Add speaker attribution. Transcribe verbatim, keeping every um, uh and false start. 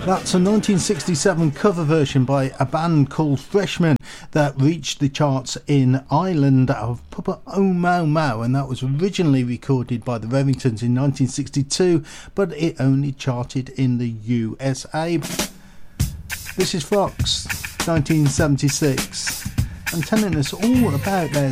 Speaker 1: That's a nineteen sixty-seven cover version by a band called Freshmen that reached the charts in Ireland of Papa Oh Mau Mau, and that was originally recorded by the Revingtons in nineteen sixty-two, but it only charted in the U S A. This is Fox, nineteen seventy-six, and telling us all about their